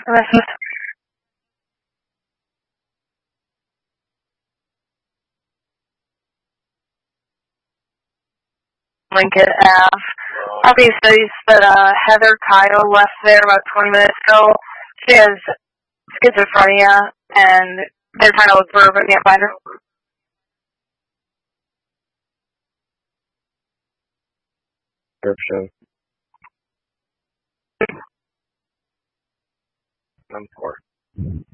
And this is Lincoln Ave. RV studies that Heather Kyle left there about 20 minutes ago. She has schizophrenia, and they're trying to look for her, but can't find her. Description. I'm poor.